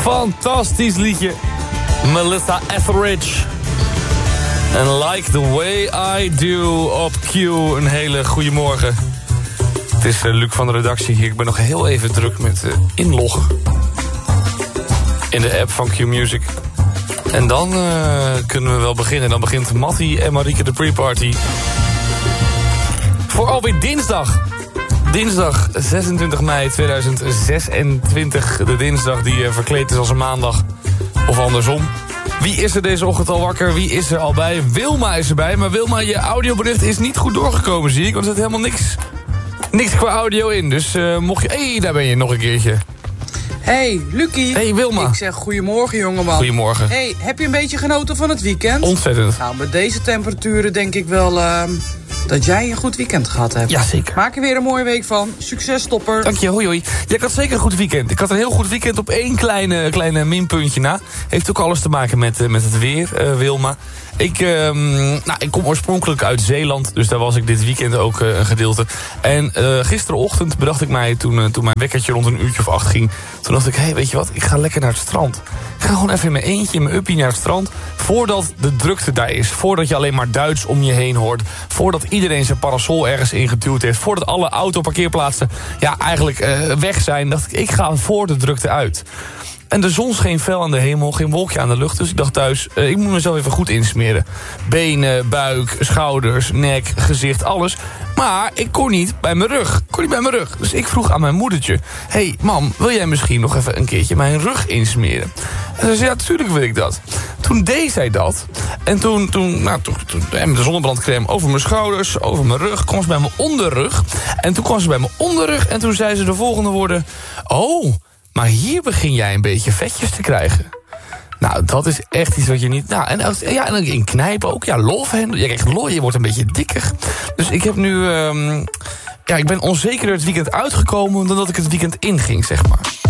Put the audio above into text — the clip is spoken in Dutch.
Fantastisch liedje. Melissa Etheridge. En Like the Way I Do op Q. Een hele goede morgen. Het is Luc van de redactie hier. Ik ben nog heel even druk met inloggen. In de app van Q Music. En dan kunnen we wel beginnen. Dan begint Mattie en Marieke de pre-party. Voor alweer dinsdag. Dinsdag 26 mei 2026. De dinsdag die verkleed is als een maandag. Of andersom. Wie is er deze ochtend al wakker? Wie is er al bij? Wilma is erbij. Maar Wilma, je audiobericht is niet goed doorgekomen, zie ik. Want er zit helemaal niks qua audio in. Dus mocht je... Hé, daar ben je nog een keertje. Hey, Lucie. Hey, Wilma. Ik zeg goedemorgen, jongeman. Goedemorgen. Hey, heb je een beetje genoten van het weekend? Ontzettend. Nou, met deze temperaturen denk ik wel dat jij een goed weekend gehad hebt. Ja, zeker. Maak er weer een mooie week van. Succes, topper. Dank je, hoi. Ja, ik had zeker een goed weekend. Ik had een heel goed weekend op één kleine minpuntje na. Heeft ook alles te maken met het weer, Wilma. Ik kom oorspronkelijk uit Zeeland, dus daar was ik dit weekend ook een gedeelte. En gisterenochtend bedacht ik mij, toen mijn wekkertje rond een uurtje of 8 ging... toen dacht ik, hey, weet je wat, ik ga lekker naar het strand. Ik ga gewoon even in mijn eentje, in mijn uppie naar het strand... voordat de drukte daar is, voordat je alleen maar Duits om je heen hoort... voordat iedereen zijn parasol ergens ingeduwd heeft... voordat alle autoparkeerplaatsen eigenlijk weg zijn... dacht ik ga voor de drukte uit. En de zon scheen fel aan de hemel, geen wolkje aan de lucht. Dus ik dacht thuis, ik moet mezelf even goed insmeren. Benen, buik, schouders, nek, gezicht, alles. Maar ik kon niet bij mijn rug. Dus ik vroeg aan mijn moedertje... Hey, mam, wil jij misschien nog even een keertje mijn rug insmeren? En ze zei, ja, natuurlijk wil ik dat. Toen deed zij dat. En toen met de zonnebrandcrème over mijn schouders, over mijn rug... kwam ze bij mijn onderrug. En toen kwam ze bij mijn onderrug en toen zei ze de volgende woorden... Oh... maar hier begin jij een beetje vetjes te krijgen. Nou, dat is echt iets wat je niet... Nou, en in knijpen ook. Ja, love-handle. Je krijgt lol, je wordt een beetje dikker. Dus ik heb nu... ik ben onzeker het weekend uitgekomen... dan dat ik het weekend inging, zeg maar.